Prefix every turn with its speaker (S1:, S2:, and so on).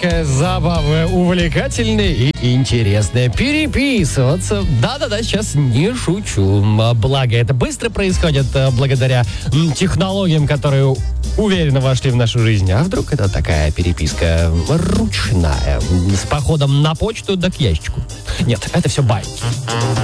S1: такая забава, увлекательная и интересная. Переписываться. Да-да-да, сейчас не шучу. Благо, это быстро происходит благодаря технологиям, которые уверенно вошли в нашу жизнь. А вдруг это такая переписка ручная, с походом на почту да к ящику? Нет, это все байки.